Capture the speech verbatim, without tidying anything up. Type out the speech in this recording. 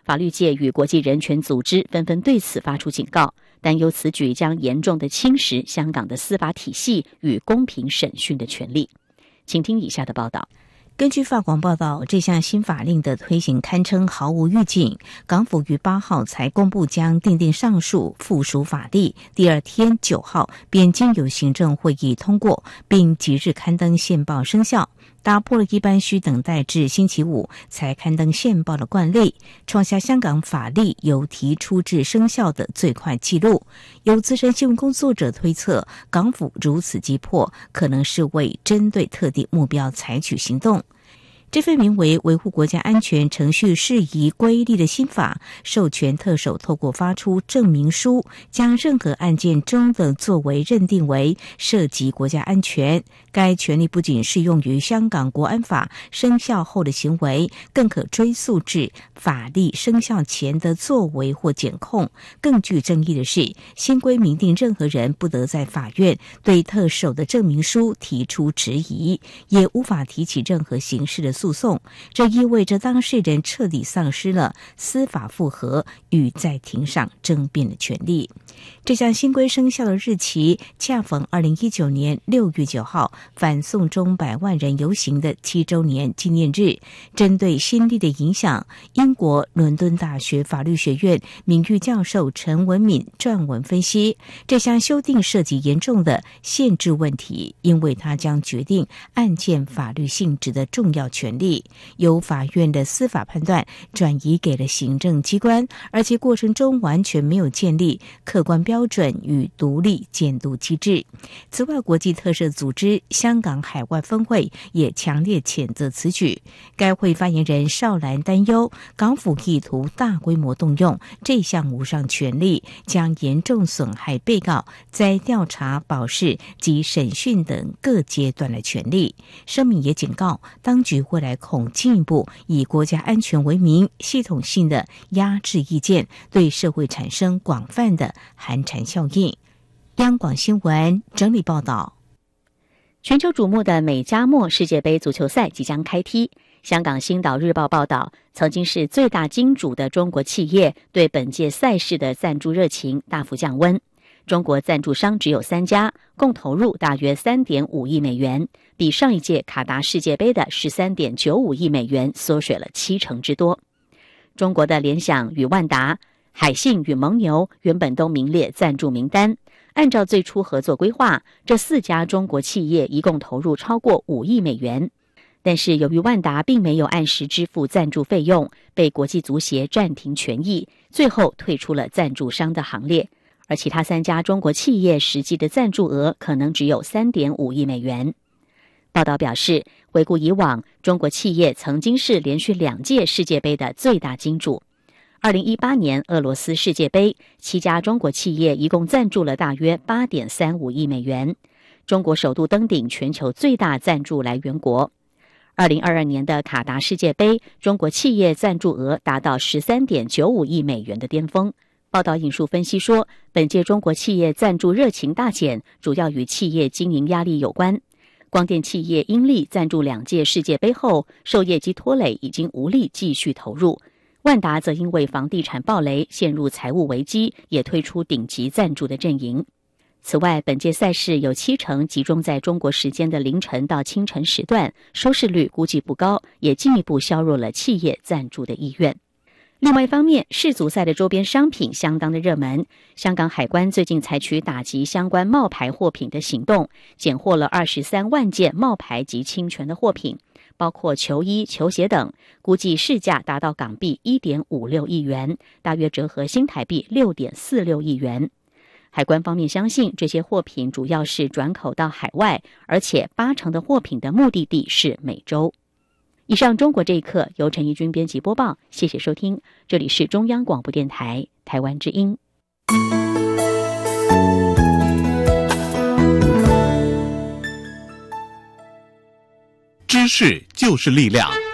法律界与国际人权组织纷纷对此发出警告，担忧此举将严重的侵蚀香港的司法体系与公平审讯的权利。请听以下的报道。 根据法广报道，这项新法令的推行堪称毫无预警。港府于八号才公布将订定上述附属法例，第二天九号便经由行政会议通过，并即日刊登宪报生效，打破了一般需等待至星期五才刊登宪报的惯例，创下香港法例由提出至生效的最快纪录。有资深新闻工作者推测，港府如此急迫，可能是为针对特定目标采取行动。这份名为《维护国家安全程序事宜规例》的新法，授权特首透过发出证明书，将任何案件中的作为认定为涉及国家安全。该权利不仅适用于香港国安法生效后的行为，更可追溯至法律生效前的作为或检控。更具争议的是，新规明定任何人不得在法院对特首的证明书提出质疑，也无法提起任何刑事的诉讼，这意味着当事人彻底丧失了司法复核与在庭上争辩的权利。这项新规生效的日期恰逢二零一九年六月九号反送中百万人游行的七周年纪念日。针对新例的影响，英国伦敦大学法律学院名誉教授陈文敏撰文分析，这项修订涉及严重的限制问题，因为它将决定案件法律性质的重要权利，由法院的司法判断转移给了行政机关，而且过程中完全没有建立客观标准与独立监督机制。此外，国际特赦组织香港海外分会也强烈谴责此举。该会发言人邵兰担忧，港府意图大规模动用这项无上权力，将严重损害被告在调查、保释及审讯等各阶段的权利。声明也警告，当局未来恐进一步以国家安全为名，系统性的压制意见，对社会产生广泛的寒蝉效应。央广新闻整理报道。 全球瞩目的美加墨世界杯足球赛即将开踢。香港星岛日报报道，曾经是最大金主的中国企业对本届赛事的赞助热情大幅降温。中国赞助商只有三家，共投入大约 三点五亿美元，比上一届卡达世界杯的 十三点九五亿美元缩水了七成之多。中国的联想与万达、海信与蒙牛原本都名列赞助名单，按照最初合作规划，这四家中国企业一共投入超过五亿美元。但是由于万达并没有按时支付赞助费用，被国际足协暂停权益，最后退出了赞助商的行列。而其他三家中国企业实际的赞助额可能只有 三点五亿美元。报道表示，回顾以往，中国企业曾经是连续两届世界杯的最大金主。二零一八年俄罗斯世界杯，七家中国企业一共赞助了大约 八点三五亿美元，中国首度登顶全球最大赞助来源国。二零二二年的卡达世界杯，中国企业赞助额达到 十三点九五亿美元的巅峰。报道引述分析说，本届中国企业赞助热情大减，主要与企业经营压力有关。光电企业英利赞助两届世界杯后，受业绩拖累，已经无力继续投入。万达则因为房地产暴雷陷入财务危机，也退出顶级赞助的阵营。此外，本届赛事有七成集中在中国时间的凌晨到清晨时段，收视率估计不高，也进一步削弱了企业赞助的意愿。另外一方面，世足赛的周边商品相当的热门。香港海关最近采取打击相关冒牌货品的行动，检获了二十三万件冒牌及侵权的货品，包括球衣、球鞋等，估计市价达到港币 一点五六亿元，大约折合新台币 六点四六亿元。海关方面相信，这些货品主要是转口到海外，而且八成的货品的目的地是美洲。以上中国这一刻由陈怡君编辑播报，谢谢收听，这里是中央广播电台台湾之音。 知识就是力量。